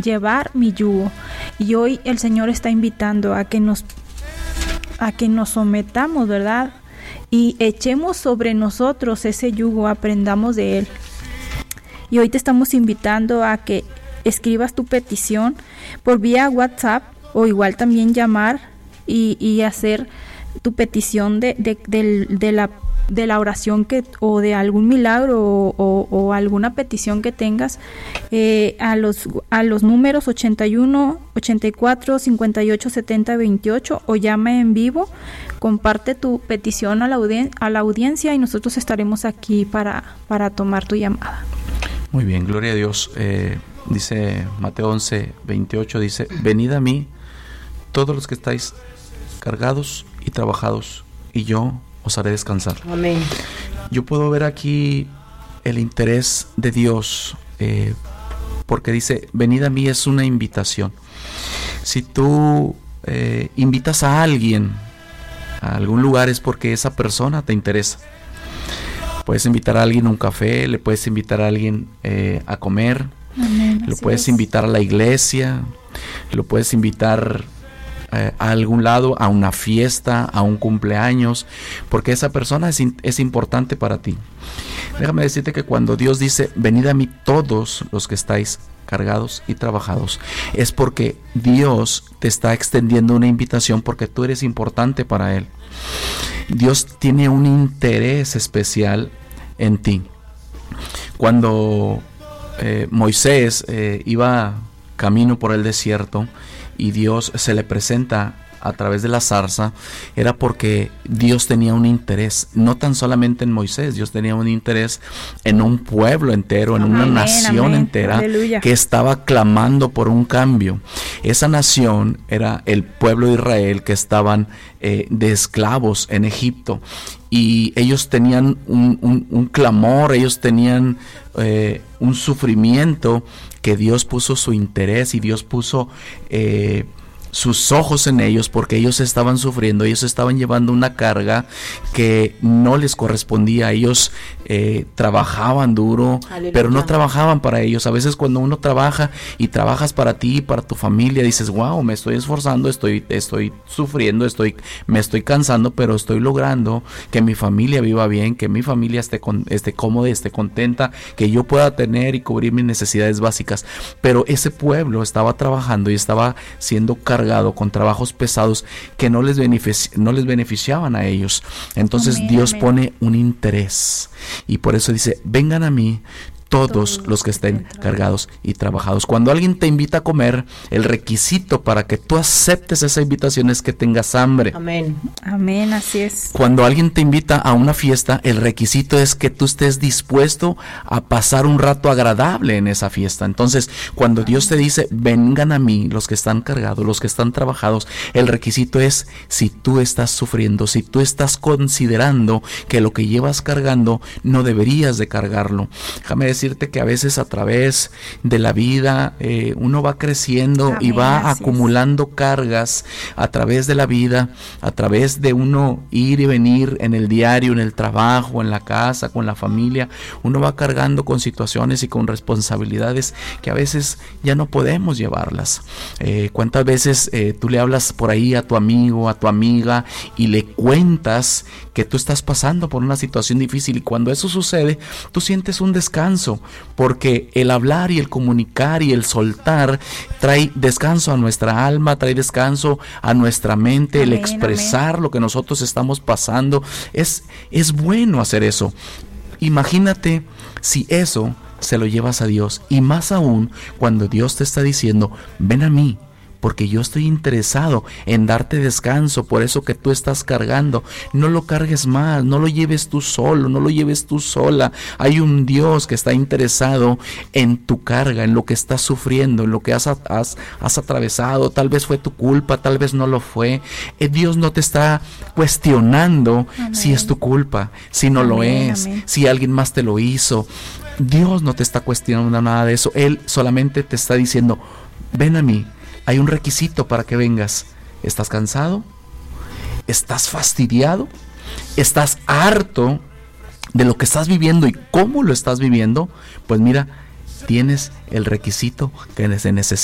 llevar mi yugo. Y hoy el Señor está invitando a que nos sometamos, ¿verdad? Y echemos sobre nosotros ese yugo, aprendamos de Él. Y hoy te estamos invitando a que escribas tu petición por vía WhatsApp o igual también llamar y hacer tu petición de la oración o de algún milagro o alguna petición que tengas a los números 81 84 58 70 28 o llama en vivo, comparte tu petición a la audiencia y nosotros estaremos aquí para tomar tu llamada. Muy bien, gloria a Dios. Dice Mateo 11, 28, dice: venid a mí todos los que estáis cargados y trabajados, y yo os haré descansar. Amén. Yo puedo ver aquí el interés de Dios, porque dice: venid a mí, es una invitación. Si tú invitas a alguien a algún lugar, es porque esa persona te interesa. Puedes invitar a alguien a un café, le puedes invitar a alguien a comer. Amén, lo puedes invitar a la iglesia, lo puedes invitar a algún lado, a una fiesta, a un cumpleaños, porque esa persona es importante para ti. Déjame decirte que cuando Dios dice: venid a mí todos los que estáis cargados y trabajados, es porque Dios te está extendiendo una invitación, porque tú eres importante para Él. Dios tiene un interés especial en ti. Cuando Moisés iba camino por el desierto y Dios se le presenta a través de la zarza, era porque Dios tenía un interés, no tan solamente en Moisés. Dios tenía un interés en un pueblo entero, en una nación entera, aleluya, que estaba clamando por un cambio. Esa nación era el pueblo de Israel, que estaban de esclavos en Egipto, y ellos tenían un clamor, ellos tenían un sufrimiento, que Dios puso su interés y Dios puso sus ojos en ellos, porque ellos estaban sufriendo, ellos estaban llevando una carga que no les correspondía. Ellos trabajaban duro, aleluya, pero no trabajaban para ellos. A veces cuando uno trabaja y trabajas para ti y para tu familia, dices: wow, me estoy esforzando, estoy sufriendo, me estoy cansando, pero estoy logrando que mi familia viva bien, que mi familia esté cómoda, esté contenta, que yo pueda tener y cubrir mis necesidades básicas. Pero ese pueblo estaba trabajando y estaba siendo cargado con trabajos pesados que no les beneficiaban a ellos. Entonces Dios pone un interés, y por eso dice: vengan a mí todos los que estén cargados y trabajados. Cuando alguien te invita a comer, el requisito para que tú aceptes esa invitación es que tengas hambre. Amén. Amén, así es. Cuando alguien te invita a una fiesta, el requisito es que tú estés dispuesto a pasar un rato agradable en esa fiesta. Entonces, cuando Dios te dice: vengan a mí los que están cargados, los que están trabajados, el requisito es si tú estás sufriendo, si tú estás considerando que lo que llevas cargando no deberías de cargarlo. Déjame decirte que a veces a través de la vida uno va creciendo, amén, y va acumulando cargas a través de la vida, a través de uno ir y venir en el diario, en el trabajo, en la casa, con la familia. Uno va cargando con situaciones y con responsabilidades que a veces ya no podemos llevarlas. ¿Cuántas veces tú le hablas por ahí a tu amigo, a tu amiga, y le cuentas que tú estás pasando por una situación difícil, y cuando eso sucede, tú sientes un descanso, porque el hablar y el comunicar y el soltar trae descanso a nuestra alma, trae descanso a nuestra mente, amén, el expresar, amén, lo que nosotros estamos pasando. Es bueno hacer eso. Imagínate si eso se lo llevas a Dios, y más aún cuando Dios te está diciendo: ven a mí, porque yo estoy interesado en darte descanso por eso que tú estás cargando. No lo cargues más, no lo lleves tú solo, no lo lleves tú sola. Hay un Dios que está interesado en tu carga, en lo que estás sufriendo, en lo que has atravesado. Tal vez fue tu culpa, tal vez no lo fue. Dios no te está cuestionando, amén, si es tu culpa, si no, amén, lo es, amén, si alguien más te lo hizo. Dios no te está cuestionando nada de eso. Él solamente te está diciendo: ven a mí. Hay un requisito para que vengas. ¿Estás cansado? ¿Estás fastidiado? ¿Estás harto de lo que estás viviendo y cómo lo estás viviendo? Pues mira, tienes el requisito que se necesita.